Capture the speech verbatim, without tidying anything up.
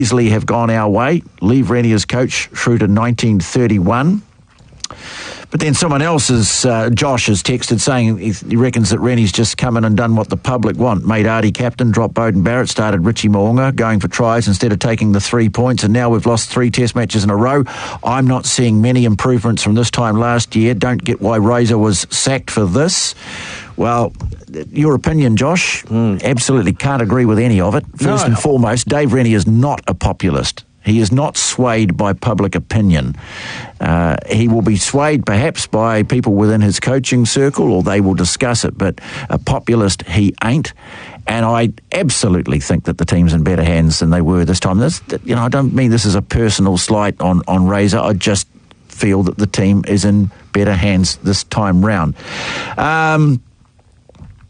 easily have gone our way. Leave Rennie as coach through to nineteen thirty-one. But then someone else, is, uh, Josh, has texted saying he, he reckons that Rennie's just come in and done what the public want. Made Artie captain, dropped Bowden Barrett, started Richie Mo'unga going for tries instead of taking the three points, and now we've lost three test matches in a row. I'm not seeing many improvements from this time last year. Don't get why Razor was sacked for this. Well, your opinion, Josh, mm. absolutely can't agree with any of it. First no, and foremost, Dave Rennie is not a populist. He is not swayed by public opinion. Uh, he will be swayed perhaps by people within his coaching circle, or they will discuss it, but a populist he ain't. And I absolutely think that the team's in better hands than they were this time. This, you know, I don't mean this is a personal slight on, on Razor. I just feel that the team is in better hands this time round. Um...